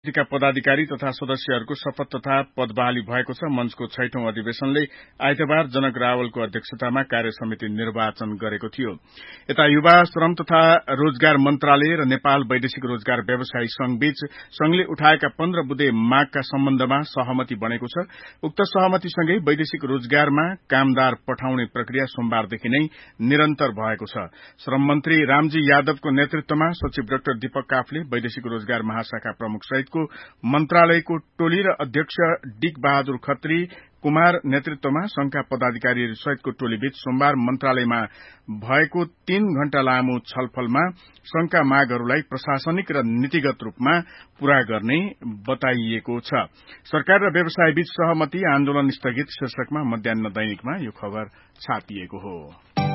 का पदाधिकारी तथा सदस्यहरूको शपथ तथा पदबहाली भएको छ। मञ्चको 6औं अधिवेशनले आइतबार जनक रावलको अध्यक्षतामा कार्य समिति निर्वाचन गरेको थियो। यता युवा श्रम तथा रोजगार मन्त्रालय र नेपाल वैदेशिक रोजगार व्यवसायी संघ बीच संघले उठाएका 15 बुँदे मागका सम्बन्धमा सहमति बनेको छ। उक्त सहमतिसँगै वैदेशिक रोजगारमा कामदार पठाउने प्रक्रिया सोमबारदेखि नै निरन्तर भएको छ। श्रम मन्त्री रामजी यादवको नेतृत्वमा सचिव डाक्टर दीपक काफले वैदेशिक रोजगार महाशाखा प्रमुख सहित मन्त्रालयको टोली र अध्यक्ष डिक बहादुर खत्री कुमार नेतृत्वमा संघका पदाधिकारीहरू सहितको टोलीबीच सोमबार मन्त्रालयमा भएको 3 घण्टा लामो छलफलमा संघका मागहरूलाई प्रशासनिक र नीतिगत रूपमा पूरा गर्ने बताइएको छ। सरकार र व्यवसायबीच सहमति, आन्दोलन स्थगित शीर्षकमा मध्याह्न दैनिकमा यो खबर छापिएको हो।